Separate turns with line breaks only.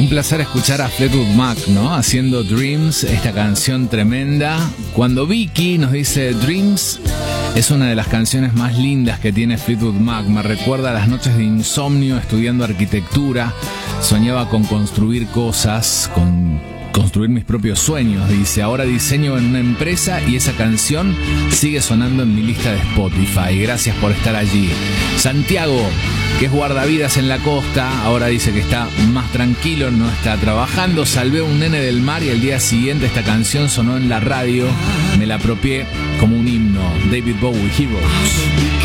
Un placer escuchar a Fleetwood Mac, ¿no? Haciendo Dreams, esta canción tremenda. Cuando Vicky nos dice Dreams, es una de las canciones más lindas que tiene Fleetwood Mac. Me recuerda a las noches de insomnio estudiando arquitectura. Soñaba con construir cosas, con construir mis propios sueños. Dice, ahora diseño en una empresa y esa canción sigue sonando en mi lista de Spotify. Gracias por estar allí. Santiago, que es guardavidas en la costa, ahora dice que está más tranquilo, no está trabajando. Salvé a un nene del mar y al día siguiente esta canción sonó en la radio. Me la apropié como un himno. David Bowie, Heroes.